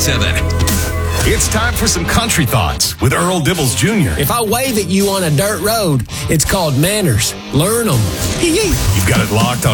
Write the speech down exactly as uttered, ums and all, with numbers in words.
seven. It's time for some country thoughts with Earl Dibbles Junior If I wave at you on a dirt road, it's called manners. Learn them. You've got it locked on